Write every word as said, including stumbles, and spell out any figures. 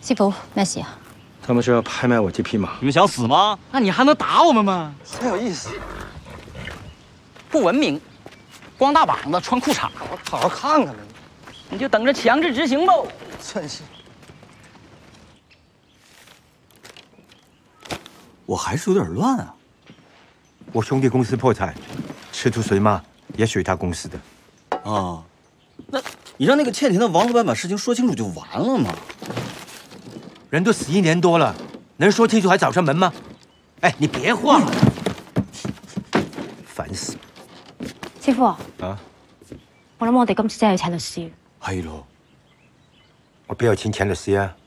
师傅，咩事啊？ 他们是要拍卖我这匹马。 你们想死吗？那你还能打我们吗？ 很有意思。 不文明，光大膀子穿裤衩， 我好好看看了， 你就等着强制执行吧。 真是。 我还是有点乱啊。 我兄弟公司破产，师徒随骂也属于他公司的。 啊，那你让那个欠钱的王老板把事情说清楚就完了嘛。 人都死一年多了，能说清楚还找上门吗？哎，你别晃了，烦死！ 師傅啊， 啊， 我諗我哋今次真係要請律師。 係咯，我邊有錢請律師啊？